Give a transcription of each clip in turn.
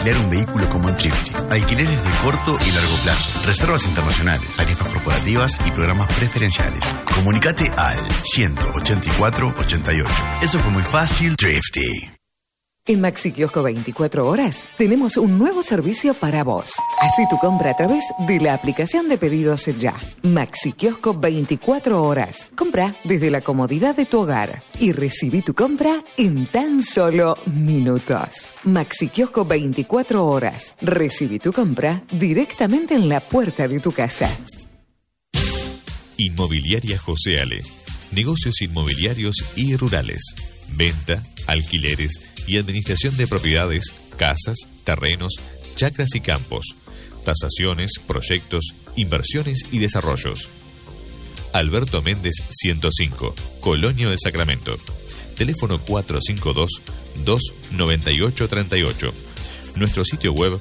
alquilar un vehículo como en Trifty. Alquileres de corto y largo plazo, reservas internacionales, tarifas corporativas y programas preferenciales. Comunicate al 184-88. Eso fue muy fácil, Trifty. En Maxi Kiosco 24 horas tenemos un nuevo servicio para vos. Hacé tu compra a través de la aplicación de pedidos ya. Maxi Kiosco 24 horas. Compra desde la comodidad de tu hogar y recibí tu compra en tan solo minutos. Maxi Kiosco 24 horas. Recibí tu compra directamente en la puerta de tu casa. Inmobiliaria José Ale. Negocios inmobiliarios y rurales. Venta, alquileres y administración de propiedades, casas, terrenos, chacras y campos. Tasaciones, proyectos, inversiones y desarrollos. Alberto Méndez 105, Colonia del Sacramento. Teléfono 452-29838. Nuestro sitio web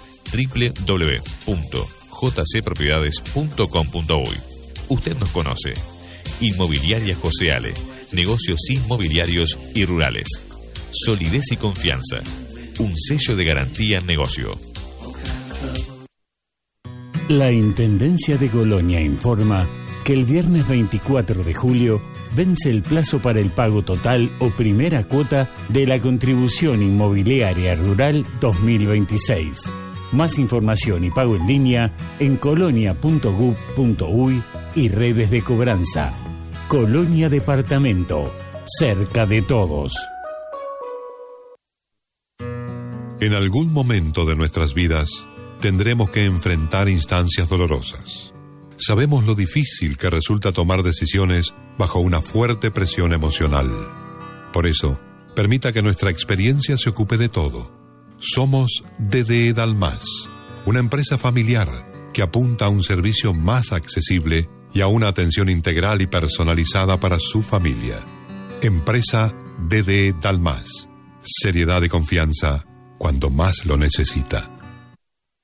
www.jcpropiedades.com.uy. Usted nos conoce. Inmobiliaria José Ale. Negocios inmobiliarios y rurales. Solidez y confianza. Un sello de garantía en negocio. La Intendencia de Colonia informa que el viernes 24 de julio vence el plazo para el pago total o primera cuota de la contribución inmobiliaria rural 2026. Más información y pago en línea en colonia.gov.uy y redes de cobranza. Colonia Departamento, cerca de todos. En algún momento de nuestras vidas tendremos que enfrentar instancias dolorosas. Sabemos lo difícil que resulta tomar decisiones bajo una fuerte presión emocional. Por eso, permita que nuestra experiencia se ocupe de todo. Somos DDE Dalmas, una empresa familiar que apunta a un servicio más accesible y a una atención integral y personalizada para su familia. Empresa DDE Dalmas. Seriedad y confianza cuando más lo necesita.